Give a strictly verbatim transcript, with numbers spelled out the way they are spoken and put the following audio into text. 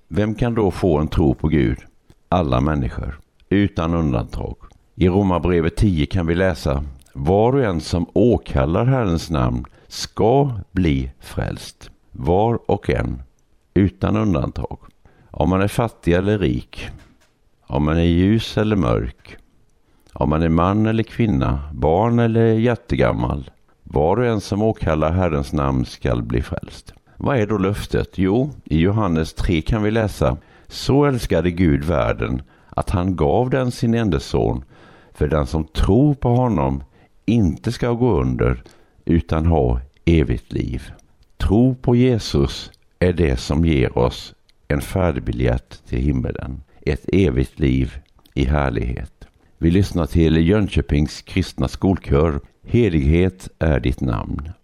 Vem kan då få en tro på Gud? Alla människor, utan undantag. I Romarbrevet tio kan vi läsa: var och en som åkallar Herrens namn ska bli frälst. Var och en, utan undantag. Om man är fattig eller rik, om man är ljus eller mörk, om man är man eller kvinna, barn eller jättegammal. Var och en som åkallar Herrens namn skall bli frälst. Vad är då löftet? Jo, i Johannes tre kan vi läsa: så älskade Gud världen att han gav den sin enda son, för den som tror på honom inte ska gå under utan ha evigt liv. Tro på Jesus är det som ger oss en färdigbiljett till himmelen. Ett evigt liv i härlighet. Vi lyssnar till Jönköpings kristna skolkör. Helighet är ditt namn.